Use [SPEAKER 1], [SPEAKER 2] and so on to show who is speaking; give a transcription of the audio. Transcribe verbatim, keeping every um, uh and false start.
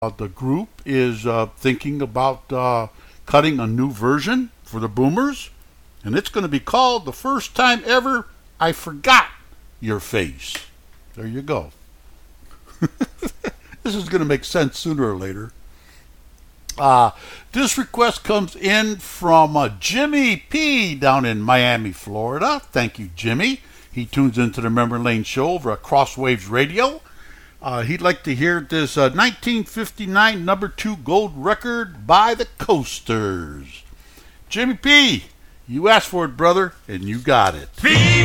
[SPEAKER 1] Uh, the group is uh, thinking about uh, cutting a new version for the Boomers, and it's going to be called The First Time Ever I Forgot Your Face. There you go. This is going to make sense sooner or later. Uh, this request comes in from uh, Jimmy P. down in Miami, Florida. Thank you, Jimmy. He tunes into the Memory Lane show over at Crosswaves Radio. Uh, he'd like to hear this uh, nineteen fifty-nine number two gold record by the Coasters. Jimmy P., you asked for it, brother, and you got it.